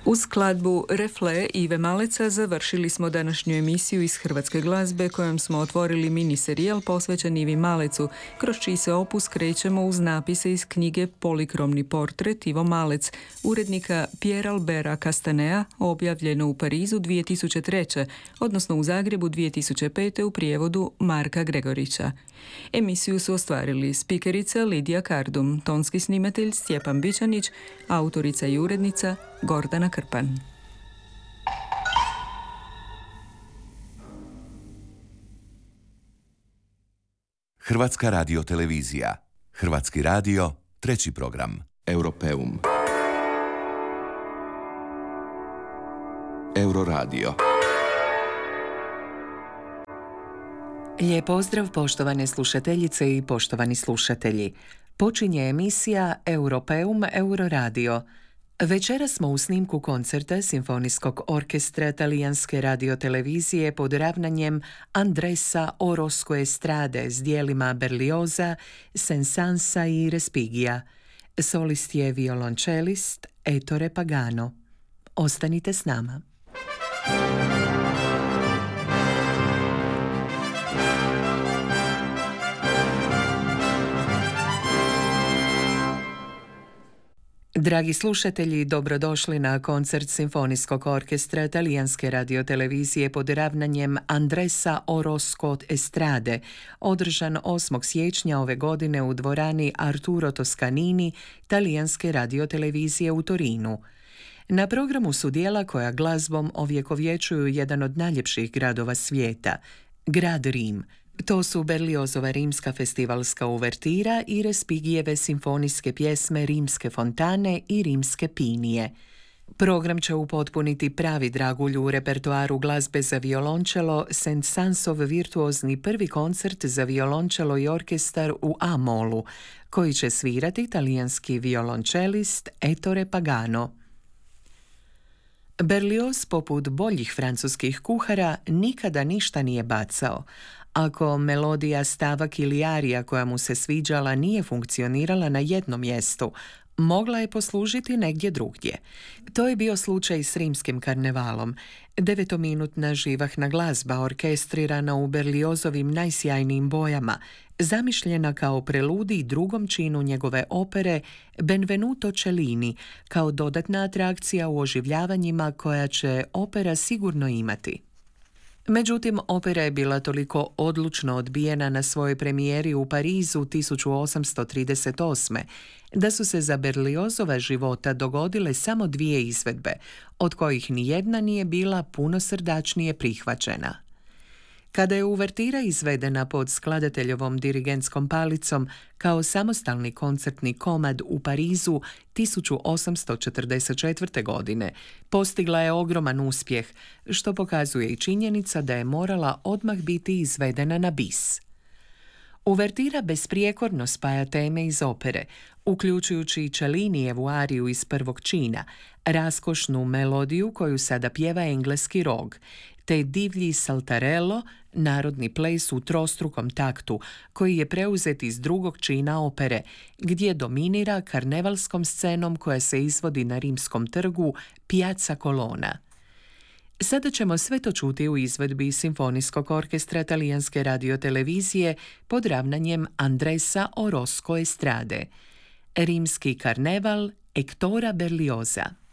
Uz skladbu Refle Ive Maleca završili smo današnju emisiju iz hrvatske glazbe kojom smo otvorili miniserijal posvećen Ivi Malecu, kroz čiji se opus krećemo uz napise iz knjige Polikromni portret Ivo Malec, urednika Pierre Albera Castanea, objavljeno u Parizu 2003. odnosno u Zagrebu 2005. u prijevodu Marka Gregorića. Emisiju su ostvarili spikerica Lidija Kardum, tonski snimatelj Stjepan Bičanić, autorica i urednica Gordana Krpan. Hrvatska radiotelevizija. Hrvatski radio, treći program. Europeum. Euroradio. Lijep pozdrav poštovane slušateljice i poštovani slušatelji. Počinje emisija Europeum Euroradio. Večeras smo u snimku koncerta Simfonijskog orkestra talijanske radiotelevizije pod ravnanjem Andresa Orozco Estrade s dijelima Berlioza, Saint-Sansa i Respigija. Solist je violončelist Ettore Pagano. Ostanite s nama. Dragi slušatelji, dobrodošli na koncert Simfonijskog orkestra talijanske radiotelevizije pod ravnanjem Andresa Orozco Estrade, održan 8. siječnja ove godine u dvorani Arturo Toscanini talijanske radiotelevizije u Torinu. Na programu su djela koja glazbom ovjekovječuju jedan od najljepših gradova svijeta, grad Rim. To su Berliozova rimska festivalska uvertira i Respigijeve simfonijske pjesme Rimske fontane i Rimske pinije. Program će upotpuniti pravi dragulj u repertoaru glazbe za violončelo Saint-Sansov virtuozni prvi koncert za violončelo i orkestar u A-molu, koji će svirati talijanski violončelist Ettore Pagano. Berlioz, poput boljih francuskih kuhara, nikada ništa nije bacao. Ako melodija, stavak ili arija koja mu se sviđala nije funkcionirala na jednom mjestu, mogla je poslužiti negdje drugdje. To je bio slučaj s rimskim karnevalom. 9-minutna živahna glazba orkestrirana u Berliozovim najsjajnijim bojama, zamišljena kao preludij drugom činu njegove opere Benvenuto Cellini, kao dodatna atrakcija u oživljavanjima koja će opera sigurno imati. Međutim, opera je bila toliko odlučno odbijena na svojoj premijeri u Parizu 1838. da su se za Berliozova života dogodile samo 2 izvedbe, od kojih nijedna nije bila puno srdačnije prihvaćena. Kada je uvertira izvedena pod skladateljovom dirigentskom palicom kao samostalni koncertni komad u Parizu 1844. godine, postigla je ogroman uspjeh, što pokazuje i činjenica da je morala odmah biti izvedena na bis. Uvertira besprijekorno spaja teme iz opere, uključujući i Cellinijevu ariju iz prvog čina, raskošnu melodiju koju sada pjeva engleski rog, te divlji saltarello, narodni ples u trostrukom taktu, koji je preuzet iz drugog čina opere, gdje dominira karnevalskom scenom koja se izvodi na rimskom trgu Piazza Colonna. Sada ćemo sve to čuti u izvedbi Simfonijskog orkestra talijanske radiotelevizije pod ravnanjem Andresa Orozco Estrade. Rimski karneval Ettore Berlioza.